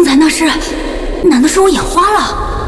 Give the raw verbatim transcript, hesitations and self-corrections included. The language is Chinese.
才那是，难道是我眼花了？